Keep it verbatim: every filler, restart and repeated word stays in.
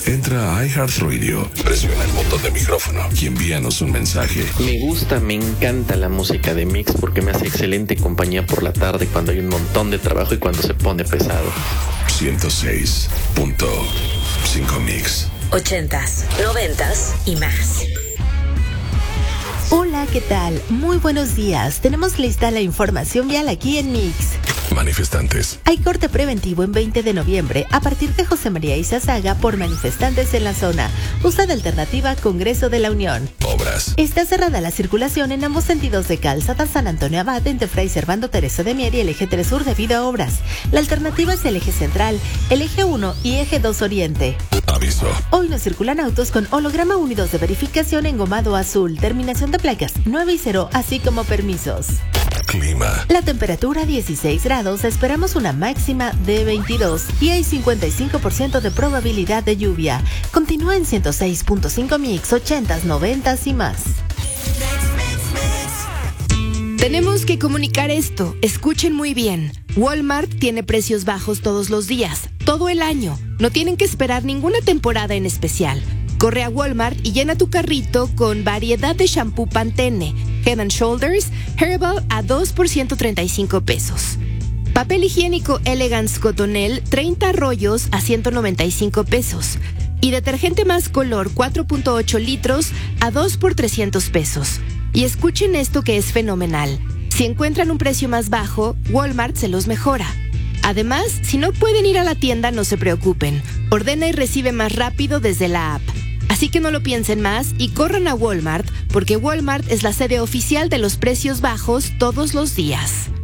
Entra a iHeartRadio, presiona el botón de micrófono y envíanos un mensaje. Me gusta, me encanta la música de Mix porque me hace excelente compañía por la tarde cuando hay un montón de trabajo y cuando se pone pesado. ciento seis punto cinco Mix. Ochentas, noventas y más. Hola, ¿qué tal? Muy buenos días. Tenemos lista la información vial aquí en Mix. Manifestantes. Hay corte preventivo en veinte de noviembre a partir de José María Izazaga por manifestantes en la zona. Usa de alternativa Congreso de la Unión. Obras. Está cerrada la circulación en ambos sentidos de Calzada San Antonio Abad entre Fray Servando Teresa de Mier y el eje tres Sur debido a obras. La alternativa es el eje central, el eje uno y eje dos Oriente. Aviso. Hoy no circulan autos con holograma unidos de verificación engomado azul, terminación de placas nueve y cero, así como permisos. Clima. La temperatura dieciséis grados, esperamos una máxima de veintidós y hay cincuenta y cinco por ciento de probabilidad de lluvia. Continúa en ciento seis punto cinco Mix, ochentas, noventas y más. Tenemos que comunicar esto, escuchen muy bien. Walmart tiene precios bajos todos los días, todo el año. No tienen que esperar ninguna temporada en especial. Corre a Walmart y llena tu carrito con variedad de shampoo Pantene, Head and Shoulders, Herbal a dos por ciento treinta y cinco pesos. Papel higiénico Elegance Cotonel, treinta rollos a ciento noventa y cinco pesos. Y detergente más color cuatro punto ocho litros a dos por trescientos pesos. Y escuchen esto que es fenomenal. Si encuentran un precio más bajo, Walmart se los mejora. Además, si no pueden ir a la tienda, no se preocupen. Ordena y recibe más rápido desde la app. Así que no lo piensen más y corran a Walmart, porque Walmart es la sede oficial de los precios bajos todos los días.